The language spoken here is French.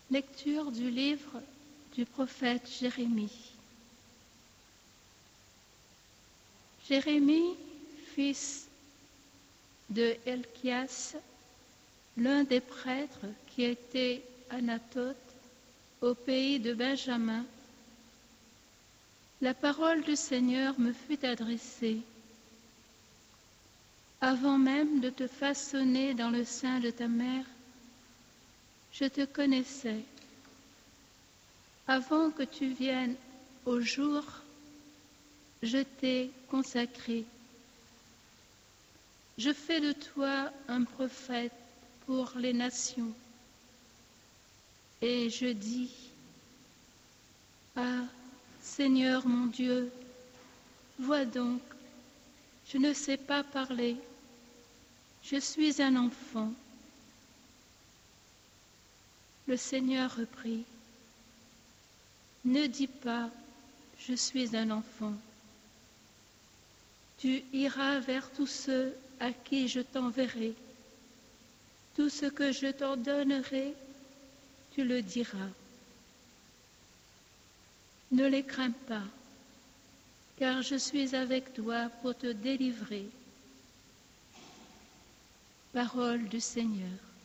Lecture du livre du prophète Jérémie. Jérémie, fils de Helkias, l'un des prêtres qui était à Anathoth, au pays de Benjamin, la parole du Seigneur me fut adressée. Avant même de te façonner dans le sein de ta mère, je te connaissais. Avant que tu viennes au jour, je t'ai consacré. Je fais de toi un prophète pour les nations. Et je dis, ah, Seigneur mon Dieu, vois donc, je ne sais pas parler, je suis un enfant. Le Seigneur reprit, ne dis pas, je suis un enfant. Tu iras vers tous ceux à qui je t'enverrai. Tout ce que je t'ordonnerai, tu le diras. Ne les crains pas, car je suis avec toi pour te délivrer. Parole du Seigneur.